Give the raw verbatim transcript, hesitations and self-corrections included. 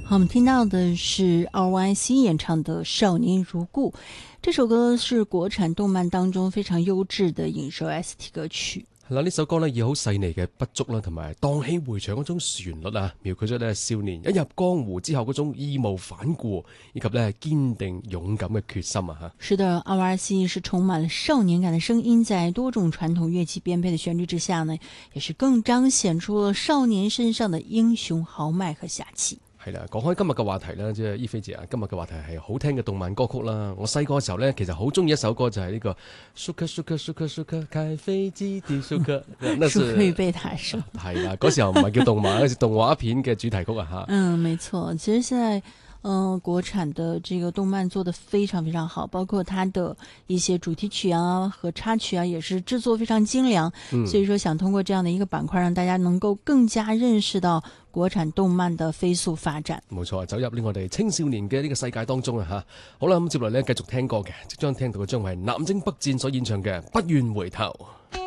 好，我们听到的是 R Y C 演唱的《少年如故》，这首歌是国产动漫当中非常优质的影视 O S T 歌曲。 係啦，呢首歌咧以好細膩嘅筆觸啦，同埋蕩氣迴腸嗰種旋律啊，描繪咗咧少年一入江湖之後嗰種義無反顧，以及咧堅定勇敢嘅決心啊！ 是的 ，R Y C 是充滿了少年感的聲音，在多種傳統樂器編配的旋律之下呢，也是更彰顯出了少年身上的英雄豪邁和俠氣。 係啦，講開今日嘅話題啦，即係伊菲姐啊，今日嘅話題係好聽嘅動漫歌曲啦。我細個嘅時候咧，其實好中意一首歌就係呢個舒克舒克舒克舒克開飛機的舒克， 舒克與貝塔是。 係啦，嗰時候唔係叫動漫，係動畫片嘅主題曲啊嚇。 嗯，沒錯，其實現在。嗯、呃，國產的這個動漫做得非常非常好，包括它的一些主題曲啊和插曲啊，也是製作非常精良。嗯，所以說想通過這樣的一個板塊，讓大家能夠更加認識到國產動漫的飛速發展。 冇錯，走入呢我哋青少年嘅呢個世界當中啊嚇。好啦，咁接落嚟咧繼續聽歌嘅，即將聽到嘅將會係南征北戰所演唱嘅《不願回頭》。